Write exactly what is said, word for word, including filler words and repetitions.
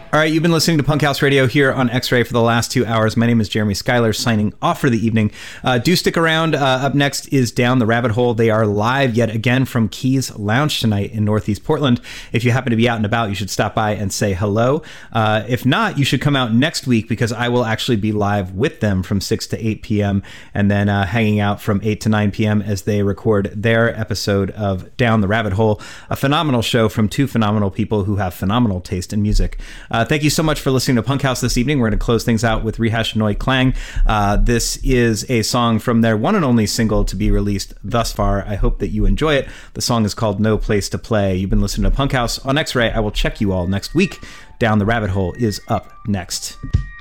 All right, you've been listening to Punk House Radio here on X-Ray for the last two hours. My name is Jeremy Schuyler, signing off for the evening. Uh, do stick around. Uh, up next is Down the Rabbit Hole. They are live yet again from Keys Lounge tonight in Northeast Portland. If you happen to be out and about, you should stop by and say hello. Uh, if not, you should come out next week because I will actually be live with them from six to eight p.m. and then uh, hanging out from eight to nine p.m. as they record their episode of Down the Rabbit Hole, a phenomenal show from two phenomenal people who have phenomenal taste in music. Uh, thank you so much for listening to Punk House this evening. We're going to close things out with Rehash Noi Clang. Uh, this is a song from their one and only single to be released thus far. I hope that you enjoy it. The song is called No Place to Play. You've been listening to Punk House on X-Ray. I will check you all next week. Down the Rabbit Hole is up next.